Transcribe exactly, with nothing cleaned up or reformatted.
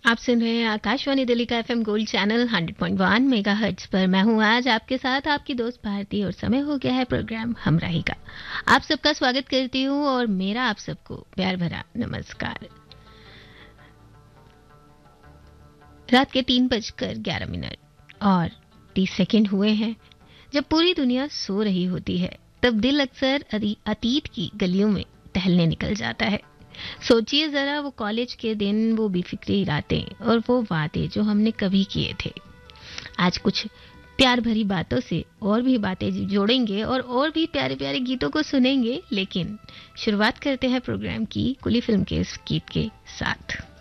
आप सुन रहे हैं आकाशवाणी दिल्ली का FM gold channel hundred point one megahertz पर। मैं हूं आज आपके साथ आपकी दोस्त भारती और समय हो गया है प्रोग्राम हमराही का। आप सबका स्वागत करती हूं और मेरा आप सबको प्यार भरा नमस्कार। रात के तीन बजकर ग्यारह मिनट और तीस सेकेंड हुए हैं। जब पूरी दुनिया सो रही होती है तब दिल अक्सर अतीत की गलियों में टहलने निकल जाता है। सोचिए जरा, वो कॉलेज के दिन, वो बेफिक्री रातें और वो वादे जो हमने कभी किए थे। आज कुछ प्यार भरी बातों से और भी बातें जोड़ेंगे और और भी प्यारे प्यारे गीतों को सुनेंगे, लेकिन शुरुआत करते हैं प्रोग्राम की कुली फिल्म के इस गीत के साथ।